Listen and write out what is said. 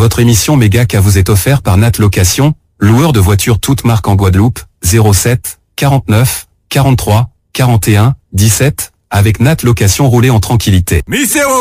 Votre émission Mégacas vous est offerte par Nat Location, loueur de voitures toutes marques en Guadeloupe, 07 49 43 41 17, avec Nat Location, roulez en tranquillité.